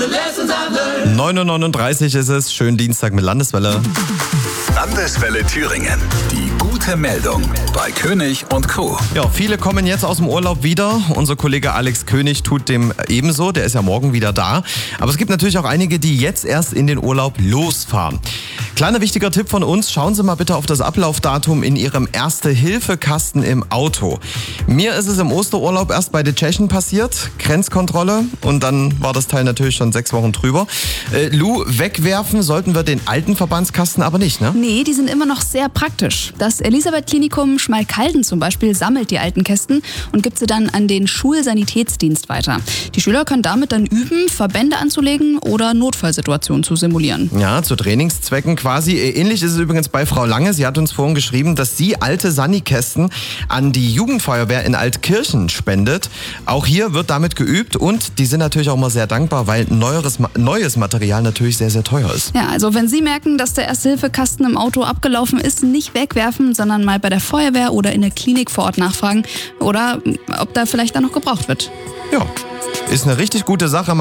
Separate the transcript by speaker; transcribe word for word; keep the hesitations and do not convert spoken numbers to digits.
Speaker 1: neun Uhr neununddreißig ist es, schönen Dienstag mit Landeswelle.
Speaker 2: Landeswelle Thüringen. Die gute Meldung bei König und Co.
Speaker 1: Ja, viele kommen jetzt aus dem Urlaub wieder. Unser Kollege Alex König tut dem ebenso. Der ist ja morgen wieder da. Aber es gibt natürlich auch einige, die jetzt erst in den Urlaub losfahren. Kleiner wichtiger Tipp von uns, schauen Sie mal bitte auf das Ablaufdatum in Ihrem Erste-Hilfe-Kasten im Auto. Mir ist es im Osterurlaub erst bei den Tschechen passiert, Grenzkontrolle, und dann war das Teil natürlich schon sechs Wochen drüber. Äh, Lu, wegwerfen sollten wir den alten Verbandskasten aber nicht, ne?
Speaker 3: Nee, die sind immer noch sehr praktisch. Das Elisabeth-Klinikum Schmalkalden zum Beispiel sammelt die alten Kästen und gibt sie dann an den Schulsanitätsdienst weiter. Die Schüler können damit dann üben, Verbände anzulegen oder Notfallsituationen zu simulieren.
Speaker 1: Ja, zu Trainingszwecken quasi. Ähnlich ist es übrigens bei Frau Lange. Sie hat uns vorhin geschrieben, dass sie alte Sani-Kästen an die Jugendfeuerwehr in Altkirchen spendet. Auch hier wird damit geübt und die sind natürlich auch mal sehr dankbar, weil neueres, neues Material natürlich sehr, sehr teuer ist.
Speaker 3: Ja, also wenn Sie merken, dass der Erste-Hilfe-Kasten im Auto abgelaufen ist, nicht wegwerfen, sondern mal bei der Feuerwehr oder in der Klinik vor Ort nachfragen oder ob da vielleicht dann noch gebraucht wird.
Speaker 1: Ja, ist eine richtig gute Sache.